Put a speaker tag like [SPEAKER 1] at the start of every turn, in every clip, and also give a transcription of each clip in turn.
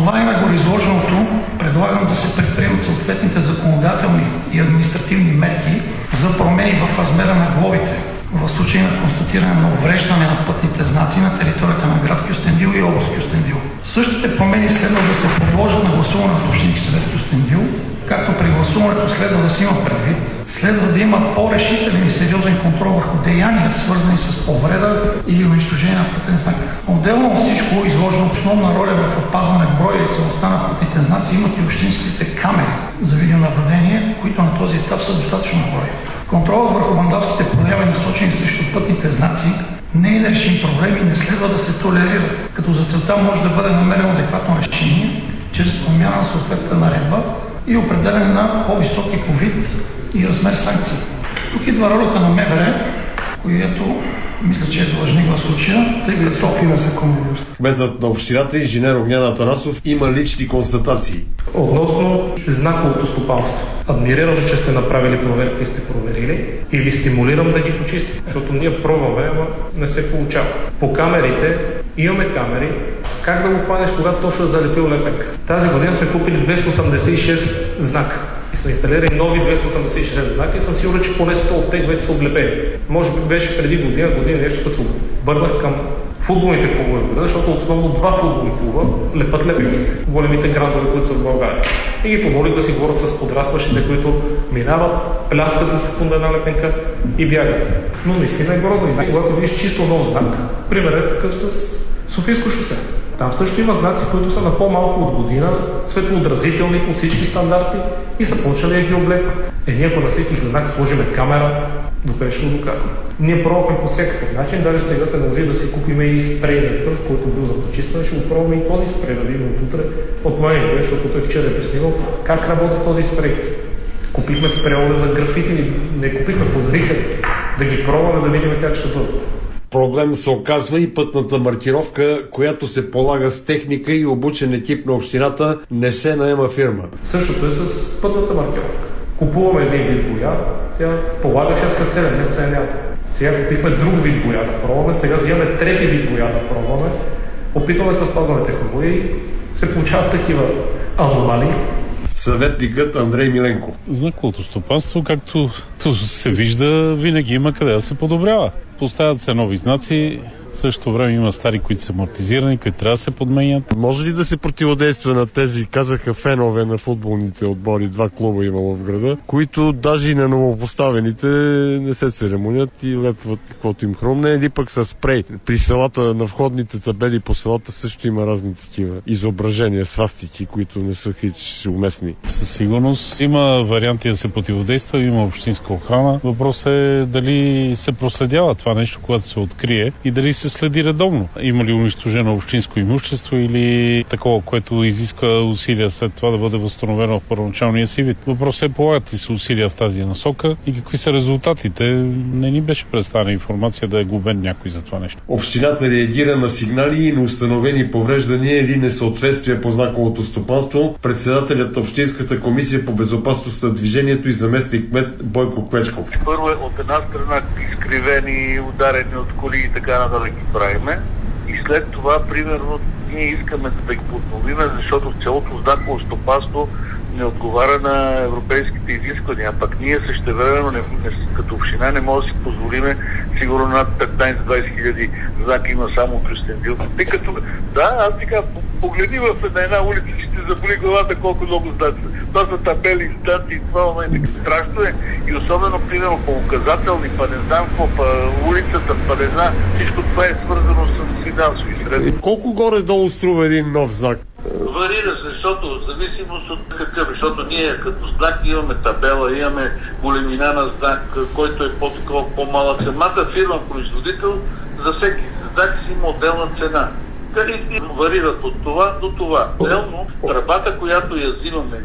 [SPEAKER 1] основание на гореизложеното предлагам да се предприемат съответните законодателни и административни мерки за промени в размера на глобите в случай на констатиране на увреждане на пътните знаци на територията на град Кюстендил и област Кюстендил. Същите промени следва да се подложат на гласуване в Общински съвет Кюстендил, както при гласуването следва да се има предвид, следва да има по-решителен и сериозен контрол върху деяния, свързани с повреда или унищожение на пътен знак. Отделно от всичко, изложено основна роля в опазване броя и целостта на пътните знаци имат и общинските камери за видеонаблюдение, които на този етап са достатъчно брой. Контролът върху вандалските прояви, насочени срещу пътните знаци, не е нерешим проблем и не следва да се толерира, като за целта може да бъде намерено адекватно решение чрез промяна на съответната наредба и определяне на по-високи по вид и размер санкции. Тук идва ролята на МВР, която мисля, че е длъжник в случая, тъй като на секунда.
[SPEAKER 2] Кметът на общината инженер Огнян Атанасов има лични констатации.
[SPEAKER 3] Относно знаковото стопанство. Адмирирам, че сте направили проверка и сте проверили и ви стимулирам да ги почистите, защото ние пробваме, ама не се получава. По камерите, имаме камери, как да го хванеш, когато точно е залепил лепек. Тази година сме купили 286 знака и сме инсталирали нови 286 знака и съм сигурен, че поне 100 от тях вече са оглепени. Може би беше преди година нещо, като се обърнах към футболните клубове, защото основно два футболни клуба лепат лепилки, големите грандове, които са в България. И ги помолих да си говорят с подрастващите, които минават, пляскат за секунда една лепенка и бягат. Но наистина е грозно. И когато видиш чисто нов знак, примерът е такъв с Софийско шосе. Там също има знаци, които са на по-малко от година, светлоотразителни по всички стандарти и са почнали да ги облекват. Ние ако на всеки знак сложиме камера, докъде ще го докараме. Ние пробвахме по всякакъв начин, даже сега се наложи да си купим и спрей, който бил за почистване, ще го пробваме и този спрей, да видим от утре от моя идея, защото той вчера е преснимал как работи този спрей. Купихме спрейове за графити, не купихме, подариха да ги пробваме, да видим как ще бъдат.
[SPEAKER 2] Проблем се оказва и пътната маркировка, която се полага с техника и обучен екип на общината, не се наема фирма.
[SPEAKER 3] Същото е с пътната маркировка. Купуваме един вид боя, тя полагаше след 7 месеца няма. Сега купихме друг вид боя да пробваме, сега взимаме трети вид боя да пробваме. Опитваме се да спазваме технологии и се получават такива аномалии.
[SPEAKER 2] Съветникът Андрей Миленков.
[SPEAKER 4] Знаковото стопанство, както се вижда, винаги има къде да се подобрява. Поставят се нови знаци, в същото време има стари, които са амортизирани, които трябва да се подменят.
[SPEAKER 2] Може ли да се противодейства на тези, казаха фенове на футболните отбори, два клуба имало в града, които даже и на новопоставените не се церемонят и лепват каквото им хрумне, или пък с спрей. При селата, на входните табели по селата също има разни такива изображения, свастики, които не са хич уместни.
[SPEAKER 4] Със сигурност има варианти да се противодейства, има общинска охрана. Въпросът е дали се проследява това нещо, когато се открие и дали се следи редовно. Има ли унищожено общинско имущество или такова, което изисква усилия след това да бъде възстановено в първоначалния си вид. Въпросът е, полагат ли се усилия в тази насока и какви са резултатите. Не ни беше представена информация да е глобен някой за това нещо.
[SPEAKER 2] Общината реагира на сигнали и на установени повреждания или несъответствия по знаковото стопанство. Председателят на Общинската комисия по безопасност на движението и заместник кмет Бойко Клечков.
[SPEAKER 5] Първо е от една страна изкривени, ударени от коли и така нататък ги правиме. И след това, примерно, ние искаме да ги подновиме, защото цялото знаково стопанство не отговаря на европейските изисквания. Пък ние същевременно като община не може да си позволиме сигурно над 15-20 хиляди знака има само в Кюстендил. Тъй като, да, аз така, погледни в една улица, че ти заболи главата колко много знаци. Това са табели, знаци и това момент. Страшно е. И особено, примерно, по указателни, па не знам какво, па улицата, па не знам, всичко това е свързано с финансови средства.
[SPEAKER 2] Колко горе-долу струва един нов знак?
[SPEAKER 5] Варира се, защото в зависимост от какъв, защото ние като знак имаме табела, имаме големина на знак, който е по-такова, по-малък. Самата фирма, производител, за всеки знак си има отделна цена. Тарифи варират от това до това. Отделно, тръбата, която я взимаме,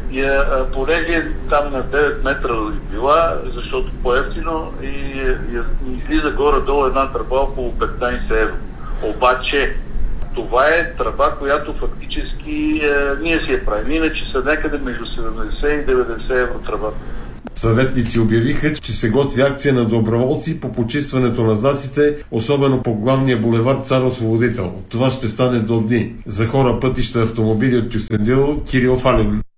[SPEAKER 5] понеже там на 9 метра била, защото по-ефтино и излиза горе-долу една тръба около 15 евро. Обаче, това е тръба, която фактически ние си я правим. Иначе са някъде между 70 и 90 евро тръба.
[SPEAKER 2] Съветници обявиха, че се готви акция на доброволци по почистването на знаците, особено по главния булевард Цар Освободител. Това ще стане до дни. За хора, пътища, автомобили от Кюстендил, Кирил Фалин.